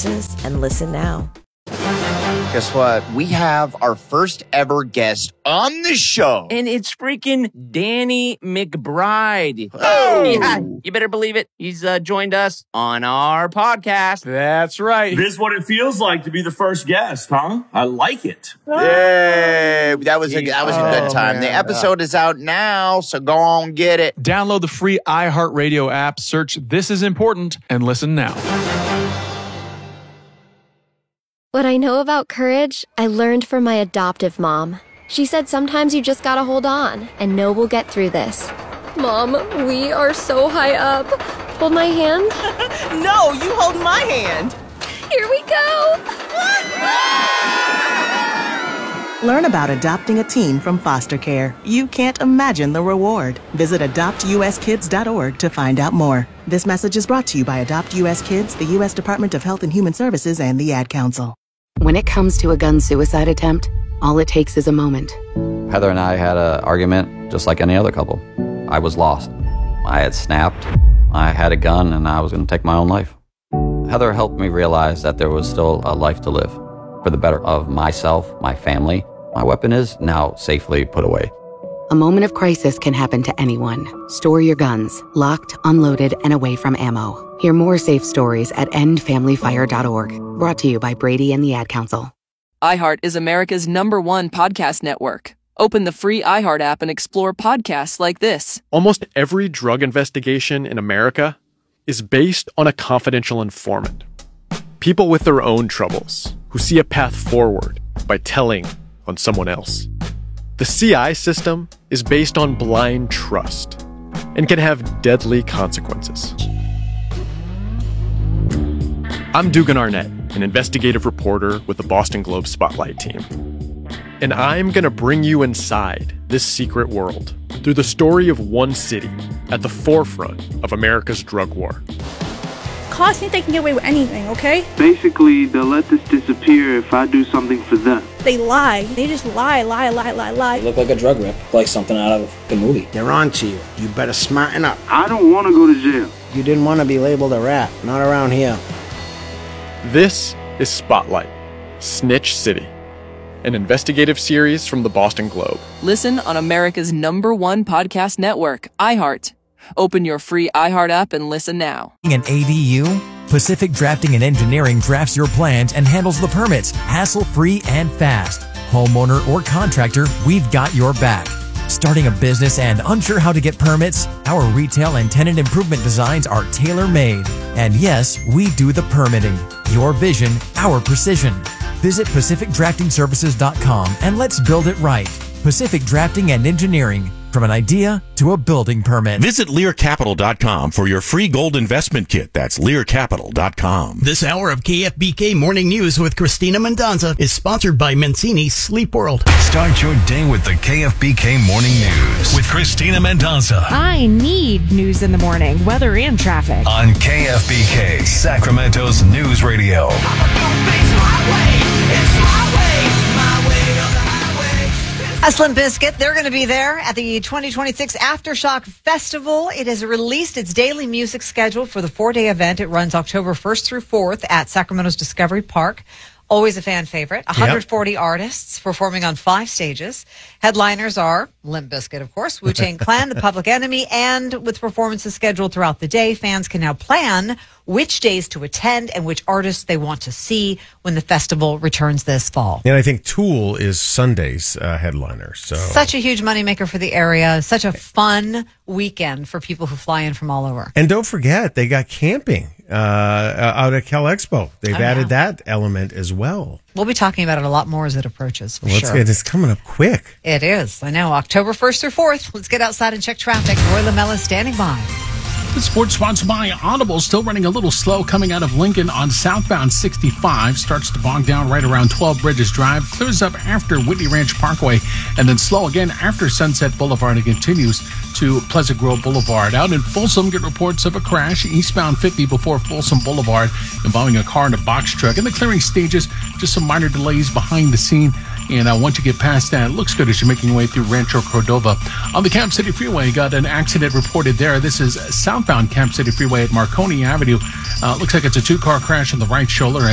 Services and listen now. Guess what? We have our first ever guest on the show. And it's freaking Danny McBride. Oh! Yeah, you better believe it. He's joined us on our podcast. That's right. This is what it feels like to be the first guest, huh? I like it. Yay! That was a good time. Man. The episode is out now, so go on, get it. Download the free iHeartRadio app, search This Is Important, and listen now. What I know about courage, I learned from my adoptive mom. She said sometimes you just gotta hold on and know we'll get through this. Mom, we are so high up. Hold my hand. No, you hold my hand. Here we go. Learn about adopting a teen from foster care. You can't imagine the reward. Visit adoptuskids.org to find out more. This message is brought to you by Adopt US Kids, the U.S. Department of Health and Human Services, and the Ad Council. When it comes to a gun suicide attempt, all it takes is a moment. Heather and I had an argument just like any other couple. I was lost. I had snapped. I had a gun and I was going to take my own life. Heather helped me realize that there was still a life to live for the better of myself, my family. My weapon is now safely put away. A moment of crisis can happen to anyone. Store your guns, locked, unloaded, and away from ammo. Hear more safe stories at endfamilyfire.org. Brought to you by Brady and the Ad Council. iHeart is America's #1 podcast network. Open the free iHeart app and explore podcasts like this. Almost every drug investigation in America is based on a confidential informant. People with their own troubles who see a path forward by telling on someone else. The CI system is based on blind trust and can have deadly consequences. I'm Dugan Arnett, an investigative reporter with the Boston Globe Spotlight team. And I'm going to bring you inside this secret world through the story of one city at the forefront of America's drug war. Cops think they can get away with anything, okay? Basically, they'll let this disappear if I do something for them. They lie. They just lie. You look like a drug rip, like something out of a movie. They're on to you. You better smarten up. I don't want to go to jail. You didn't want to be labeled a rat. Not around here. This is Spotlight, Snitch City, an investigative series from the Boston Globe. Listen on America's #1 podcast network, iHeart. Open your free iHeart app and listen now. An ADU? Pacific Drafting and Engineering drafts your plans and handles the permits, hassle-free and fast. Homeowner or contractor, we've got your back. Starting a business and unsure how to get permits? Our retail and tenant improvement designs are tailor-made. And yes, we do the permitting. Your vision, our precision. Visit PacificDraftingServices.com and let's build it right. Pacific Drafting and Engineering. From an idea to a building permit. Visit LearCapital.com for your free gold investment kit. That's LearCapital.com. This hour of KFBK Morning News with Christina Mendonza is sponsored by Mancini Sleep World. Start your day with the KFBK Morning News with Christina Mendonza. I need news in the morning, weather and traffic. On KFBK, Sacramento's News Radio. Limp Bizkit, they're going to be there at the 2026 Aftershock Festival. It has released its daily music schedule for the 4-day event. It runs October 1st through 4th at Sacramento's Discovery Park. Always a fan favorite. 140 artists performing on 5 stages. Headliners are Limp Bizkit, of course, Wu-Tang Clan, The Public Enemy, and with performances scheduled throughout the day, fans can now plan which days to attend and which artists they want to see when the festival returns this fall. And I think Tool is Sunday's headliner. So such a huge moneymaker for the area. Such a fun weekend for people who fly in from all over. And don't forget, they got camping out at Cal Expo. They've added that element as well. We'll be talking about it a lot more as it approaches, for sure. It's coming up quick. It is. I know. October 1st through 4th. Let's get outside and check traffic. Roy Lamella standing by. The sports sponsored by Audible, still running a little slow coming out of Lincoln on southbound 65. Starts to bog down right around 12 Bridges Drive. Clears up after Whitney Ranch Parkway. And then slow again after Sunset Boulevard. It continues to Pleasant Grove Boulevard. Out in Folsom, get reports of a crash eastbound 50 before Folsom Boulevard involving a car and a box truck. In the clearing stages, just some minor delays behind the scene. And once you get past that, it looks good as you're making your way through Rancho Cordova. On the Camp City Freeway, got an accident reported there. This is southbound Camp City Freeway at Marconi Avenue. Looks like it's a 2-car crash on the right shoulder.